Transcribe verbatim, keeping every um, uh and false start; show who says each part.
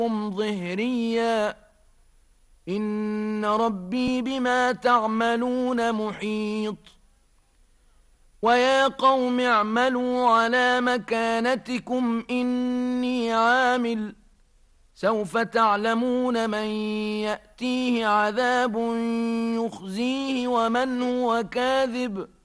Speaker 1: ظهريا إن ربي بما تعملون محيط ويا قوم اعملوا على مكانتكم إني عامل سوف تعلمون من يأتيه عذاب يخزيه ومن هو كاذب